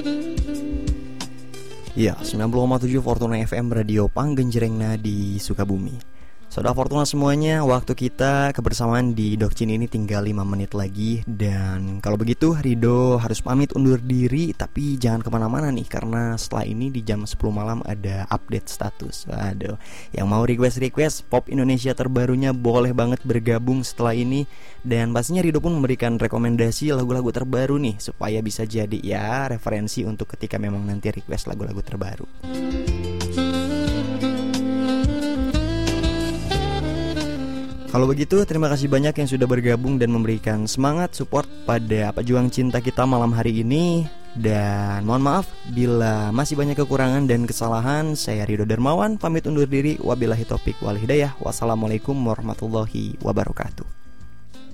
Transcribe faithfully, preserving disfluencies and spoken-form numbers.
Ya, sembilan puluh koma tujuh Fortuna F M Radio Panggenjrengna di Sukabumi. Saudara Fortuna semuanya, waktu kita kebersamaan di Dokcin ini tinggal lima menit lagi. Dan kalau begitu Rido harus pamit undur diri. Tapi jangan kemana-mana nih, karena setelah ini di jam sepuluh malam ada update status. Aduh, yang mau request-request pop Indonesia terbarunya boleh banget bergabung setelah ini. Dan pastinya Rido pun memberikan rekomendasi lagu-lagu terbaru nih, supaya bisa jadi ya referensi untuk ketika memang nanti request lagu-lagu terbaru. Kalau begitu, terima kasih banyak yang sudah bergabung dan memberikan semangat support pada pejuang cinta kita malam hari ini. Dan mohon maaf bila masih banyak kekurangan dan kesalahan. Saya Ridho Darmawan, pamit undur diri. Wabillahi taufik wal hidayah. Wassalamualaikum warahmatullahi wabarakatuh.